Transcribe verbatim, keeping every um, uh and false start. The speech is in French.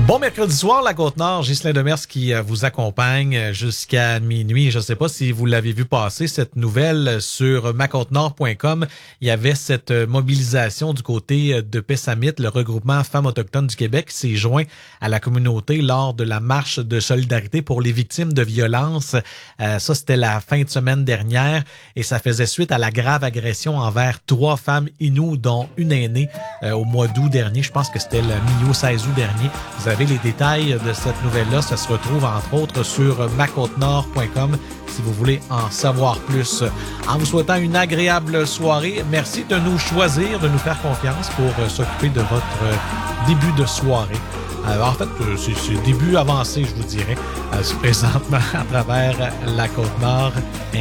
Bon mercredi soir, la Côte-Nord, Ghislain Demers qui vous accompagne jusqu'à minuit. Je ne sais pas si vous l'avez vu passer, cette nouvelle sur ma côte nord point com. Il y avait cette mobilisation du côté de Pessamit, le regroupement Femmes autochtones du Québec, qui s'est joint à la communauté lors de la marche de solidarité pour les victimes de violences. Euh, ça, c'était la fin de semaine dernière et ça faisait suite à la grave agression envers trois femmes inoues, dont une aînée euh, au mois d'août dernier. Je pense que c'était le milieu seize août dernier. Vous avez les détails de cette nouvelle-là. Ça se retrouve entre autres sur ma côte nord point com si vous voulez en savoir plus. En vous souhaitant une agréable soirée, merci de nous choisir, de nous faire confiance pour euh, s'occuper de votre euh, début de soirée. Euh, en fait, euh, c'est, c'est début avancé, je vous dirais, euh, présentement à travers la Côte-Nord.